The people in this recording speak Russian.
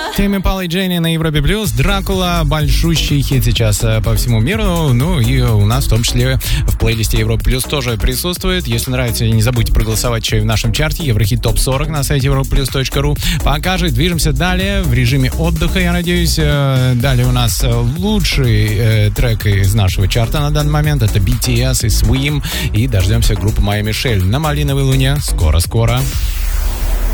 Тэмми Импала и Дженни на Европе Плюс. Дракула, большущий хит сейчас по всему миру. Ну и у нас в том числе в плейлисте Европа Плюс тоже присутствует. Если нравится, не забудьте проголосовать еще и в нашем чарте. Еврохит ТОП-40 на сайте europaplus.ru. Пока же движемся далее в режиме отдыха, я надеюсь. Далее у нас лучший трек из нашего чарта на данный момент. Это BTS и Swim. И дождемся группы Майя Мишель на Малиновой Луне. Скоро-скоро.